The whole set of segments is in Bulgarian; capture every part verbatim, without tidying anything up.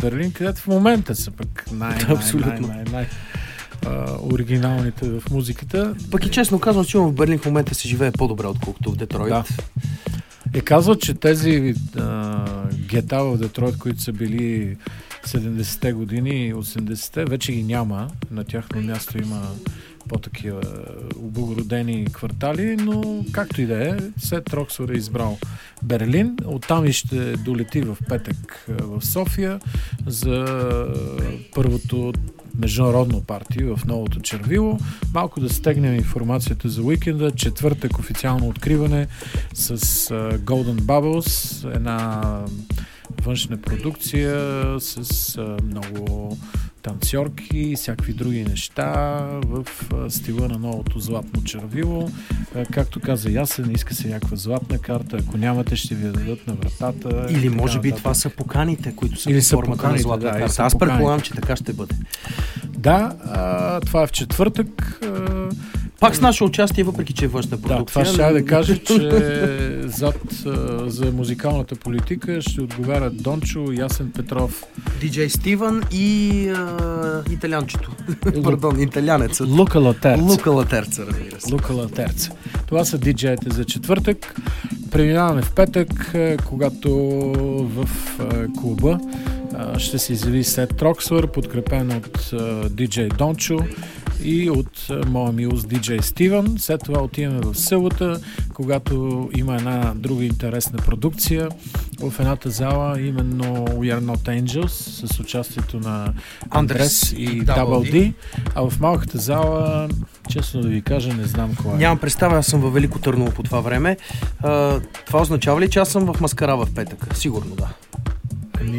Берлин, където в момента са пък най-най-най-най оригиналните в музиката. Пък и честно казвам, че в Берлин в момента се живее по-добре, отколкото в Детройт. Да. Е, казват, че тези а, гета в Детройт, които са били седемдесетте години и осемдесетте, вече ги няма. На тяхно място има по-такива облагородени квартали, но както и да е, Сет Роксфор е избрал Берлин. Оттам и ще долети в петък в София за първото международно парти в новото червило. Малко да стегнем информацията за уикенда. Четвъртък официално откриване с uh, Golden Bubbles, една външна продукция с uh, много танцорки и всякакви други неща в uh, стила на новото златно червило. Uh, както каза Ясен, иска се някаква златна карта. Ако нямате, ще ви дадат на вратата. Или може би това са поканите, които са Или в формата поканите, на златна да, карта. Аз предполагам, че така ще бъде. Да, а, това е в четвъртък. А, Пак с наше участие, въпреки че е външна продукция. Да, това ще да кажа, че зад а, за музикалната политика ще отговарят Дончо, Ясен Петров, диджей Стивън и а, италянчето. Пардон, италянецът. Лука Латерца. Лука Латерца, разбира се. Лука Латерца. Това са диджеите за четвъртък. Преминаваме в петък, когато в а, клуба а, ще се изяви Сет Роксфор, подкрепен от а, диджей Дончо и от а, моя милост диджей Стивън. След това отиваме в събота, когато има една друга интересна продукция в едната зала, именно We Are Not Angels, с участието на Андрес и Double D, а в малката зала, честно да ви кажа, не знам кога. Нямам представа, аз съм във Велико Търново по това време. А, това означава ли, че аз съм в Маскара в петък? Сигурно, да. Ами...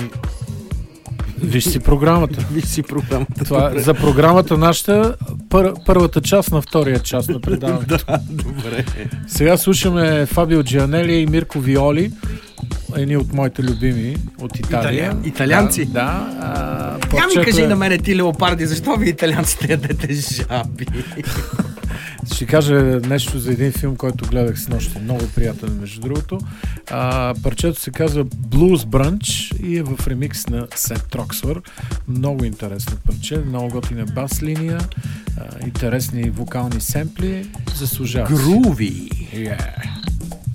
Виж си програмата. Виж си програмата. Това, за програмата нашата, пър, първата част на втория част на предаването. Да, добре. Сега слушаме Фабио Джианели и Мирко Виоли, едни от моите любими от Италия. Италия. Италианци? Да. да а, Я ми кажи е... на мене ти, леопарди, защо ви италианците ядете жаби? Ще кажа нещо за един филм, който гледах с нощи. Много приятен, между другото. А, парчето се казва Blues Brunch и е в ремикс на Сет Роксфор. Много интересно парче, много готина бас линия, а, интересни вокални семпли. Заслужава. Груви! Yeah.